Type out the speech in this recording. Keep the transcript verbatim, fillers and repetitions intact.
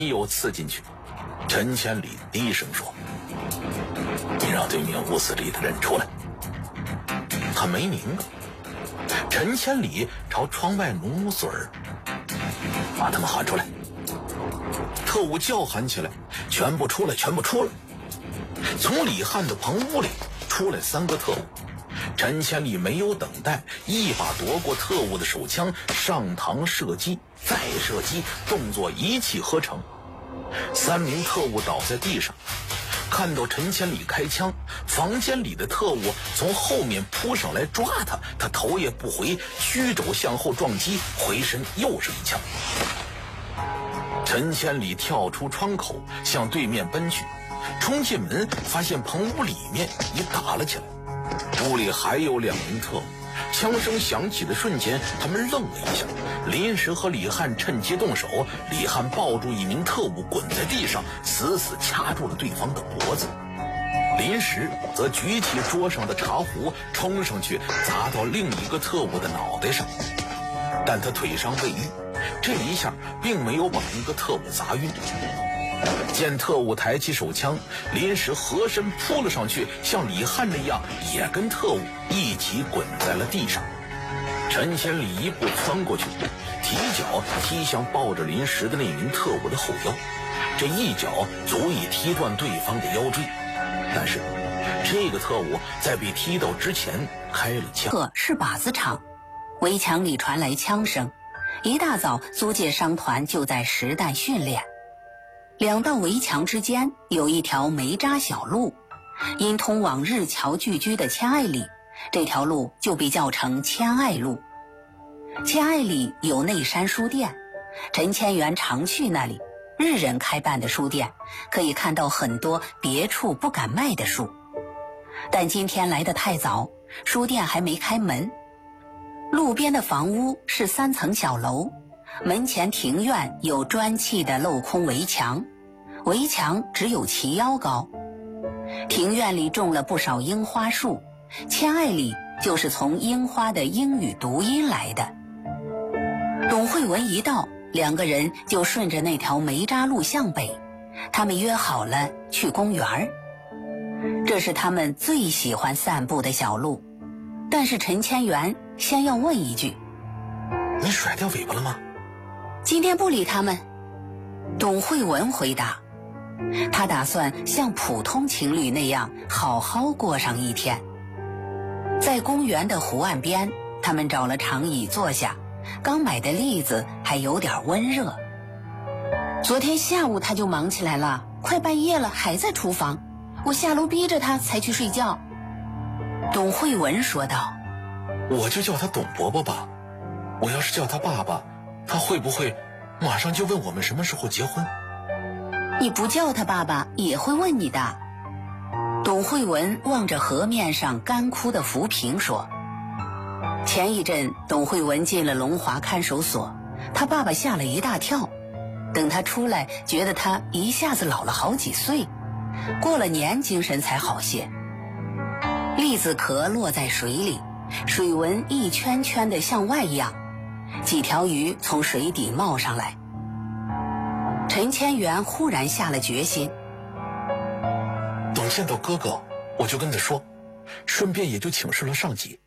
又刺进去。陈千里低声说：“你让对面屋子里的人出来。”他没明白。陈千里朝窗外努努嘴儿，把他们喊出来。特务叫喊起来：“全部出来，全部出来！”从李汉的棚屋里出来三个特务。陈千里没有等待，一把夺过特务的手枪，上膛射击，再射击，动作一气呵成。三名特务倒在地上，看到陈千里开枪，房间里的特务从后面扑上来抓他，他头也不回，曲肘向后撞击，回身又是一枪。陈千里跳出窗口向对面奔去，冲进门发现棚屋里面已打了起来。屋里还有两名特务，枪声响起的瞬间，他们愣了一下。临时和李汉趁机动手，李汉抱住一名特务滚在地上，死死掐住了对方的脖子。临时则举起桌上的茶壶，冲上去砸到另一个特务的脑袋上，但他腿伤未愈，这一下并没有把一个特务砸晕。见特务抬起手枪，临时合身扑了上去，像李汉那样也跟特务一起滚在了地上。陈千里一步窜过去，提脚踢向抱着临时的那名特务的后腰，这一脚足以踢断对方的腰椎。但是这个特务在被踢到之前开了枪。 这是靶子场，围墙里传来枪声。一大早，租界商团就在实弹训练。两道围墙之间有一条煤渣小路，因通往日侨聚居的千爱里，这条路就被叫成千爱路。千爱里有内山书店，陈千元常去那里，日人开办的书店，可以看到很多别处不敢卖的书。但今天来得太早，书店还没开门。路边的房屋是三层小楼，门前庭院有砖砌的镂空围墙，围墙只有齐腰高。庭院里种了不少樱花树，千爱里就是从樱花的英语读音来的。董慧文一到，两个人就顺着那条煤渣路向北，他们约好了去公园。这是他们最喜欢散步的小路，但是陈千元先要问一句：“ 你甩掉尾巴了吗？” 今天不理他们。董慧文回答，他打算像普通情侣那样好好过上一天。在公园的湖岸边，他们找了长椅坐下，刚买的栗子还有点温热。昨天下午他就忙起来了，快半夜了还在厨房，我下楼逼着他才去睡觉。董慧文说道：“ 我就叫他董伯伯吧，我要是叫他爸爸，他会不会马上就问我们什么时候结婚？” 你不叫他爸爸也会问你的。董慧文望着河面上干枯的浮萍说：“前一阵董慧文进了龙华看守所，他爸爸吓了一大跳，等他出来觉得他一下子老了好几岁，过了年精神才好些。”栗子壳落在水里，水纹一圈圈的向外漾，几条鱼从水底冒上来。陈千元忽然下了决心：“ 等见到哥哥，我就跟他说，顺便也就请示了上级，